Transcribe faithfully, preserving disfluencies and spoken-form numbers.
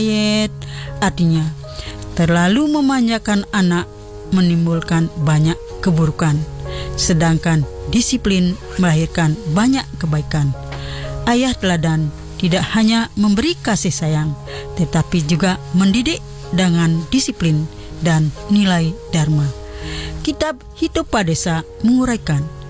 Ayat artinya, terlalu memanjakan anak menimbulkan banyak keburukan, sedangkan disiplin melahirkan banyak kebaikan. Ayah teladan tidak hanya memberi kasih sayang, tetapi juga mendidik dengan disiplin dan nilai dharma. Kitab Hitopadesa menguraikan